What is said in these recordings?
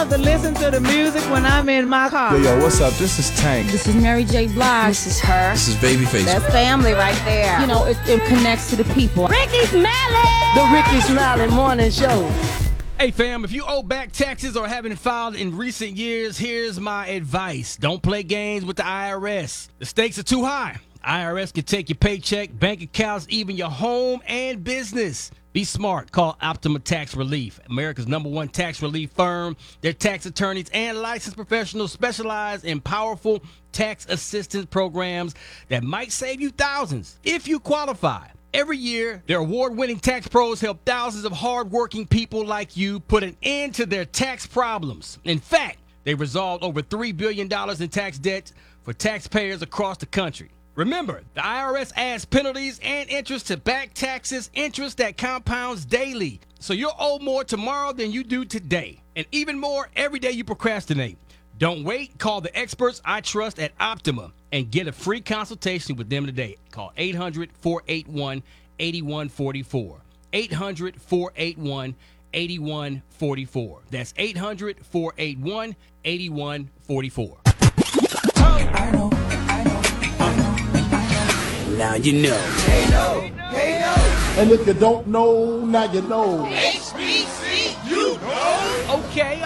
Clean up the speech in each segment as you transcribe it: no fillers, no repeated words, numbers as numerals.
To listen to the music when I'm in my car. Yo, what's up? This is Tank. This is Mary J. Blige. This is her. This is Babyface. That's family right there. You know, it connects to the people. Ricky Smiley. The Ricky Smiley Morning Show. Hey fam, if you owe back taxes or haven't filed in recent years, here's my advice. Don't play games with the IRS. The stakes are too high. IRS can take your paycheck, bank accounts, even your home and business. Be smart. Call Optima Tax Relief, America's #1 tax relief firm. Their tax attorneys and licensed professionals specialize in powerful tax assistance programs that might save you thousands if you qualify. Every year, their award-winning tax pros help thousands of hard-working people like you put an end to their tax problems. In fact, they resolved over $3 billion in tax debts for taxpayers across the country. Remember, the IRS adds penalties and interest to back taxes, interest that compounds daily. So you'll owe more tomorrow than you do today, and even more every day you procrastinate. Don't wait. Call the experts I trust at Optima and get a free consultation with them today. Call 800-481-8144. 800-481-8144. That's 800-481-8144. Now you know. And if you don't know, now you know. HBC, you know. Okay.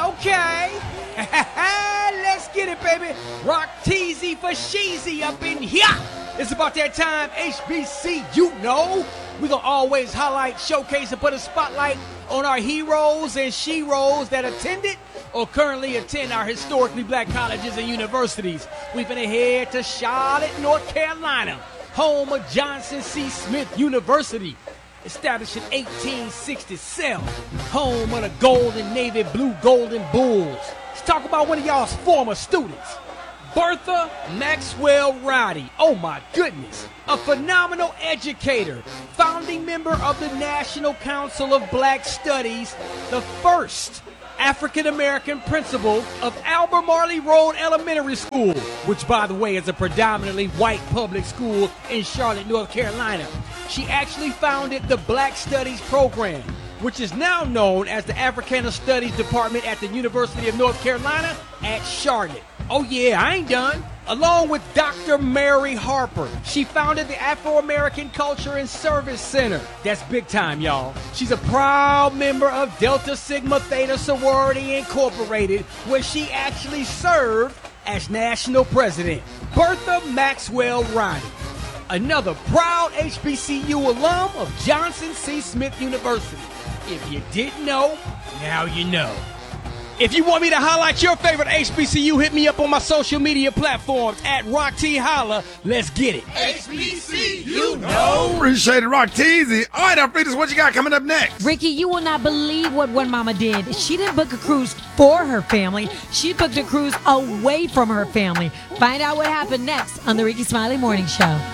Let's get it, baby. Rock Teasy for Sheezy up in here. It's about that time, HBC, you know. We're going to always highlight, showcase, and put a spotlight on our heroes and sheroes that attended or currently attend our historically black colleges and universities. We've been ahead to Charlotte, North Carolina, home of Johnson C. Smith University, established in 1867, home of the Golden Navy Blue Golden Bulls. Let's talk about one of y'all's former students, Bertha Maxwell Rowdy. Oh my goodness. A phenomenal educator, founding member of the National Council of Black Studies, the first African-American principal of Albemarle Road Elementary School, which, by the way, is a predominantly white public school in Charlotte, North Carolina. She actually founded the Black Studies program, which is now known as the Africana Studies Department at the University of North Carolina at Charlotte. Oh yeah, I ain't done. Along with Dr. Mary Harper, she founded the Afro-American Culture and Service Center. That's big time, y'all. She's a proud member of Delta Sigma Theta Sorority Incorporated, where she actually served as national president. Bertha Maxwell Rowdy, another proud HBCU alum of Johnson C. Smith University. If you didn't know, now you know. If you want me to highlight your favorite HBCU, hit me up on my social media platforms at Rock T Holla. Let's get it. HBCU, you know. Appreciate it, Rock Teasy. All right, Alfredas, what you got coming up next? Ricky, you will not believe what One Mama did. She didn't book a cruise for her family. She booked a cruise away from her family. Find out what happened next on the Ricky Smiley Morning Show.